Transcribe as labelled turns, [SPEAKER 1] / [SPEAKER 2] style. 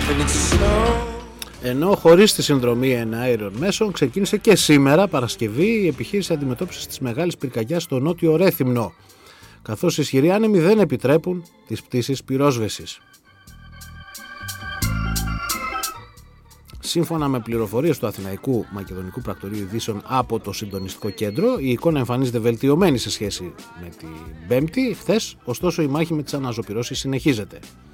[SPEAKER 1] Ενώ χωρίς τη συνδρομή εναέριων μέσων ξεκίνησε και σήμερα Παρασκευή η επιχείρηση αντιμετώπισης της μεγάλης πυρκαγιάς στο νότιο Ρέθυμνο, καθώς οι ισχυροί άνεμοι δεν επιτρέπουν τις πτήσεις πυρόσβεσης. Σύμφωνα με πληροφορίες του Αθηναϊκού Μακεδονικού Πρακτορείου Ειδήσεων από το Συντονιστικό Κέντρο, η εικόνα εμφανίζεται βελτιωμένη σε σχέση με την Πέμπτη χθες, ωστόσο η μάχη με τις αναζωπυρώσεις συνεχίζεται.